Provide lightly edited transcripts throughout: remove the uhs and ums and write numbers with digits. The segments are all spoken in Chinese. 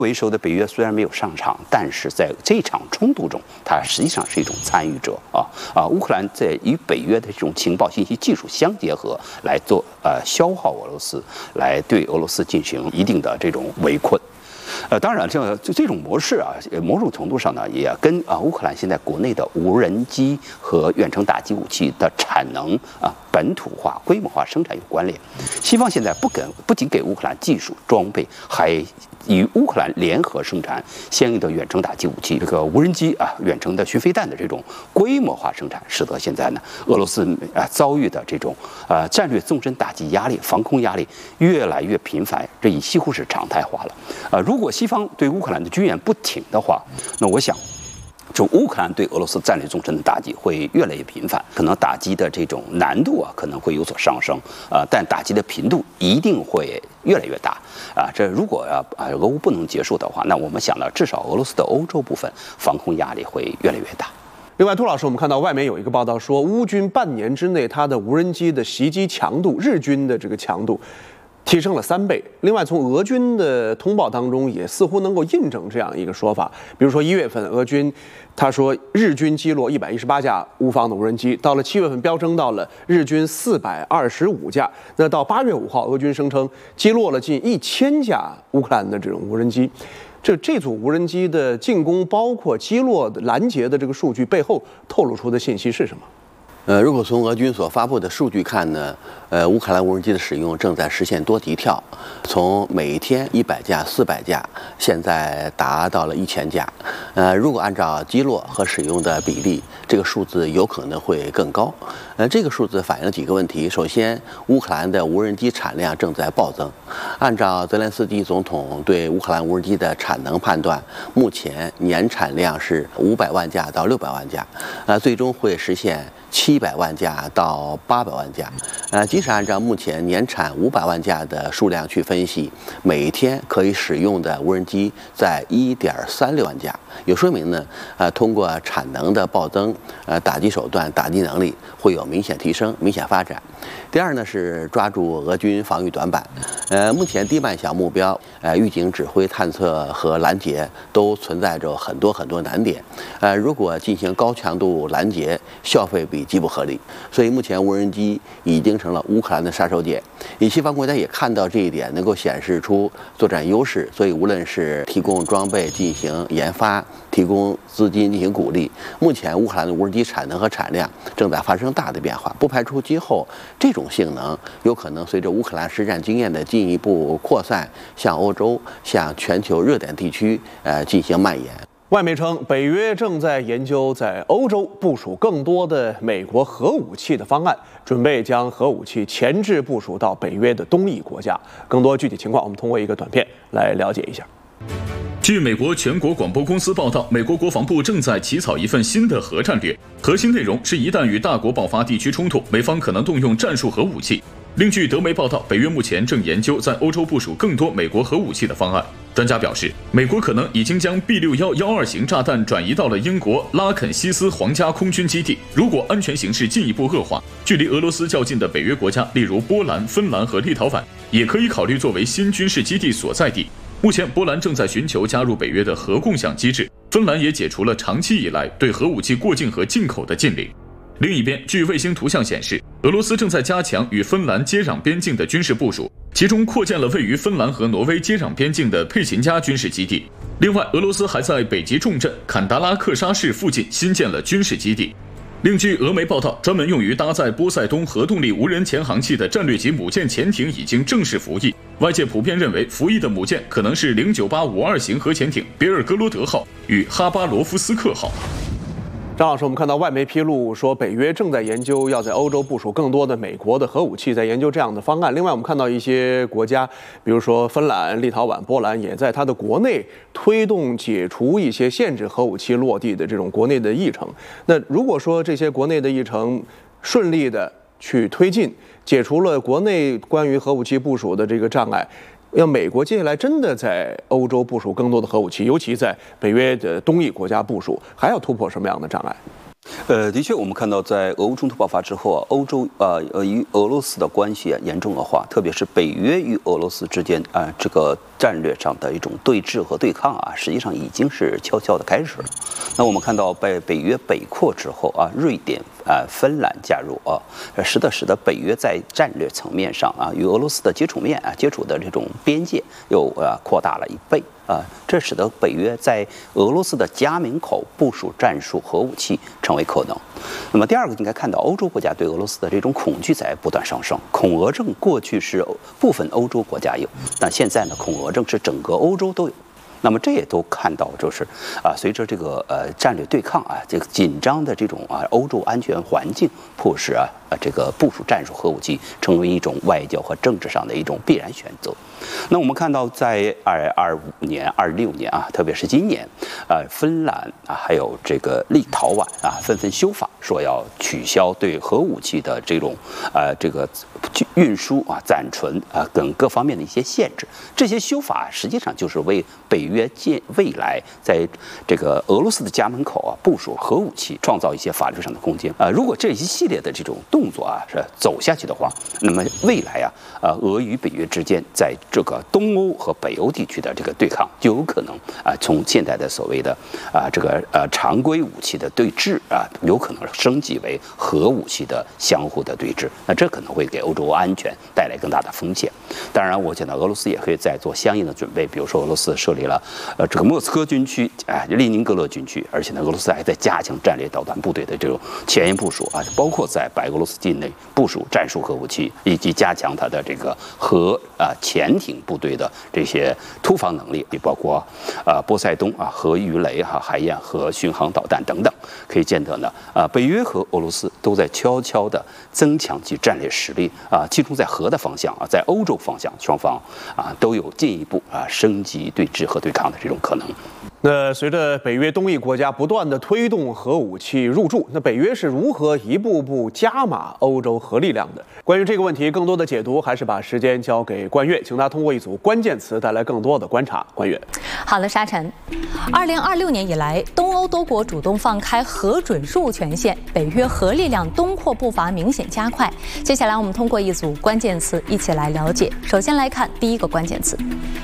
为首的北约虽然没有上场，但是在这场冲突中，它实际上是一种参与者乌克兰在与北约的这种情报信息技术相结合，来做消耗俄罗斯，来对俄罗斯进行一定的这种围困。当然，这种模式某种程度上呢，也跟乌克兰现在国内的无人机和远程打击武器的产能本土化、规模化生产有关联。西方现在不仅给乌克兰技术装备，还与乌克兰联合生产相应的远程打击武器，这个无人机远程的巡飞弹的这种规模化生产，使得现在呢，俄罗斯遭遇的这种战略纵深打击压力、防空压力越来越频繁，这已几乎是常态化了。如果西方对乌克兰的军援不挺的话，那我想，就乌克兰对俄罗斯战略纵深的打击会越来越频繁，可能打击的这种难度可能会有所上升，但打击的频度一定会越来越大这如果俄乌不能结束的话，那我们想到至少俄罗斯的欧洲部分防空压力会越来越大。 另外，杜老师，我们看到外媒有一个报道说，乌军半年之内它的无人机的袭击强度，日军的这个强度提升了3倍。另外，从俄军的通报当中也似乎能够印证这样一个说法。比如说1月份，俄军他说日军击落118架乌方的无人机，到了7月份飙升到了日军425架。那到8月5号，俄军声称击落了近1000架乌克兰的这种无人机。这组无人机的进攻，包括击落的拦截的这个数据背后透露出的信息是什么？ 如果从俄军所发布的数据看呢，乌克兰无人机的使用正在实现多级跳，从每天100架、400架，现在达到了1000架。如果按照击落和使用的比例，这个数字有可能会更高。这个数字反映了几个问题。首先，乌克兰的无人机产量正在暴增。按照泽连斯基总统对乌克兰无人机的产能判断，目前年产量是500万架到600万架，最终会实现700万架到800万架。即使按照目前年产500万架的数量去分析，每天可以使用的无人机在1.36万架，有说明呢，通过产能的暴增，打击手段、打击能力会有明显提升、明显发展。第二呢是抓住俄军防御短板。目前低半小目标，预警、指挥、探测和拦截都存在着很多难点。如果进行高强度拦截，消费比极不合理。所以目前无人机已经成了乌克兰的杀手锏。西方国家也看到这一点，能够显示出作战优势。所以无论是提供装备进行研发，提供资金进行鼓励，目前乌克兰的无人机产能和产量正在发生大的变化。不排除今后这种性能有可能随着乌克兰实战经验的进一步扩散，向欧洲、向全球热点地区进行蔓延。 外媒称，北约正在研究在欧洲部署更多的美国核武器的方案，准备将核武器前置部署到北约的东翼国家。更多具体情况，我们通过一个短片来了解一下。 据美国全国广播公司报道，美国国防部正在起草一份新的核战略，核心内容是一旦与大国爆发地区冲突，美方可能动用战术核武器。另据德媒报道，北约目前正研究在欧洲部署更多美国核武器的方案。专家表示，美国可能已经将 B6112型炸弹转移到了英国拉肯西斯皇家空军基地。如果安全形势进一步恶化，距离俄罗斯较近的北约国家，例如波兰、芬兰和立陶宛，也可以考虑作为新军事基地所在地。目前，波兰正在寻求加入北约的核共享机制，芬兰也解除了长期以来对核武器过境和进口的禁令。另一边，据卫星图像显示，俄罗斯正在加强与芬兰接壤边境的军事部署，其中扩建了位于芬兰和挪威接壤边境的佩琴加军事基地。另外，俄罗斯还在北极重镇坎达拉克沙市附近新建了军事基地。另据俄媒报道，专门用于搭载波塞冬核动力无人潜航器的战略级母舰潜艇已经正式服役。外界普遍认为，服役的母舰可能是09852型核潜艇别尔哥罗德号与哈巴罗夫斯克号。 张老师，我们看到外媒披露说，北约正在研究要在欧洲部署更多的美国的核武器，在研究这样的方案。另外，我们看到一些国家，比如说芬兰、立陶宛、波兰，也在它的国内推动解除一些限制核武器落地的这种国内的议程。那如果说这些国内的议程顺利的去推进，解除了国内关于核武器部署的这个障碍，要美国接下来真的在欧洲部署更多的核武器，尤其在北约的东翼国家部署，还要突破什么样的障碍？ 的确，我们看到在俄乌冲突爆发之后啊，欧洲与俄罗斯的关系严重恶化，特别是北约与俄罗斯之间这个战略上的一种对峙和对抗啊，实际上已经是悄悄的开始了。那我们看到在北约北扩之后啊，瑞典芬兰加入啊，使得北约在战略层面上啊，与俄罗斯的接触的这种边界又扩大了1倍。这使得北约在俄罗斯的家门口部署战术核武器成为可能。那么第二个，应该看到欧洲国家对俄罗斯的这种恐惧在不断上升。恐俄症过去是部分欧洲国家有，但现在呢，恐俄症是整个欧洲都有。那么这也都看到，就是随着这个战略对抗这个紧张的这种欧洲安全环境，迫使这个部署战术核武器成为一种外交和政治上的一种必然选择。那我们看到，在2025年、26年特别是今年，芬兰还有这个立陶宛纷纷修法，说要取消对核武器的这种这个运输暂存等各方面的一些限制。这些修法实际上就是为北约未来在这个俄罗斯的家门口部署核武器创造一些法律上的空间。如果这一系列的这种动作是走下去的话，那么未来俄与北约之间在这个东欧和北欧地区的这个对抗就有可能从现在的所谓的这个常规武器的对峙有可能升级为核武器的相互的对峙。那这可能会给欧洲安全带来更大的风险。当然，我觉得俄罗斯也可以在做相应的准备，比如说俄罗斯设立了这个莫斯科军区列宁格勒军区，而且呢，俄罗斯还在加强战略导弹部队的这种前沿部署包括在白俄罗斯境内部署战术核武器，以及加强它的这个核潜艇部队的这些突防能力，也包括波塞冬核鱼雷海燕和巡航导弹等等。可以见得呢，北约和俄罗斯都在悄悄地增强其战略实力集中在核的方向在欧洲方向，双方都有进一步升级对峙和对抗的这种可能。 那随着北约东翼国家不断的推动核武器入驻，那北约是如何一步步加码欧洲核力量的？关于这个问题，更多的解读还是把时间交给关悦，请他通过一组关键词带来更多的观察。关悦， 好的，沙尘。2026年以来，东欧多国主动放开核准入权限，北约核力量东扩步伐明显加快。接下来我们通过一组关键词一起来了解。首先来看第一个关键词。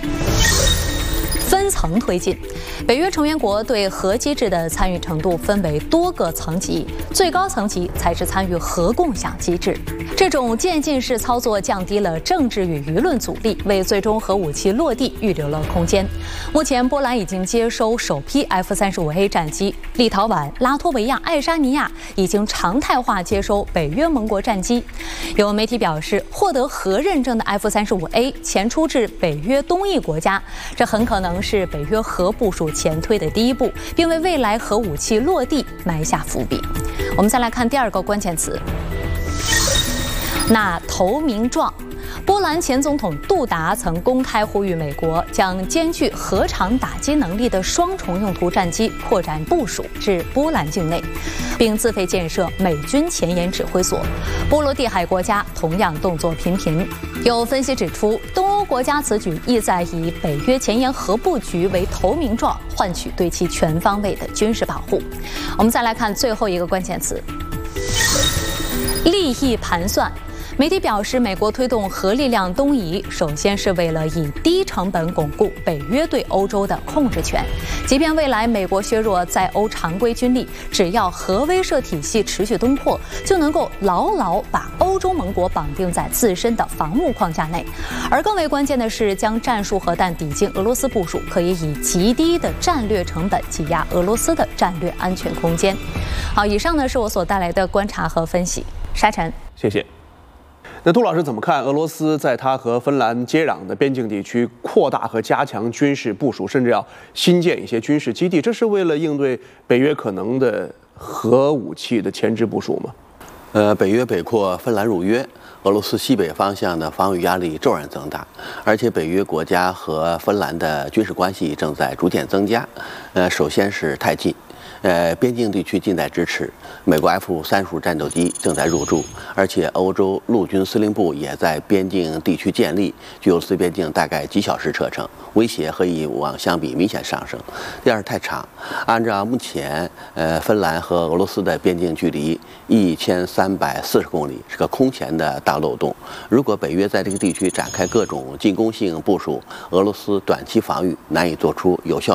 分层推进，北约成员国对核机制的参与程度分为多个层级，最高层级才是参与核共享机制。这种渐进式操作降低了政治与舆论阻力，为最终核武器落地预留了空间。目前，波兰已经接收首批 F-35A 战机，立陶宛、拉脱维亚、爱沙尼亚已经常态化接收北约盟国战机。有媒体表示，获得核认证的 F-35A 前出至北约东翼国家，这很可能是北约核部署前推的第一步，并为未来核武器落地埋下伏笔。我们再来看第二个关键词，那投名状。波兰前总统杜达曾公开呼吁美国将兼具核场打击能力的双重用途战机扩展部署至波兰境内，并自费建设美军前沿指挥所。波罗的海国家同样动作频频。有分析指出，东欧国家此举意在以北约前沿核布局为投名状，换取对其全方位的军事保护。我们再来看最后一个关键词：利益盘算。媒体表示，美国推动核力量东移，首先是为了以低成本巩固北约对欧洲的控制权。即便未来美国削弱在欧常规军力，只要核威慑体系持续东扩，就能够牢牢把欧洲盟国绑定在自身的防务框架内。而更为关键的是，将战术核弹抵近俄罗斯部署，可以以极低的战略成本挤压俄罗斯的战略安全空间。好，以上呢是我所带来的观察和分析。沙尘， 谢谢。那杜老师怎么看俄罗斯在它和芬兰接壤的边境地区扩大和加强军事部署，甚至要新建一些军事基地？这是为了应对北约可能的核武器的前置部署吗？ 北约北扩，芬兰入约，俄罗斯西北方向的防御压力骤然增大，而且北约国家和芬兰的军事关系正在逐渐增加。首先是太近， 边境地区近在咫尺，美国 F-35战斗机正在入驻，而且欧洲陆军司令部也在边境地区建立，距俄罗斯边境大概几小时车程，威胁和以往相比明显上升。第二，太长，按照目前芬兰和俄罗斯的边境距离1340公里，是个空前的大漏洞。如果北约在这个地区展开各种进攻性部署，俄罗斯短期防御难以做出有效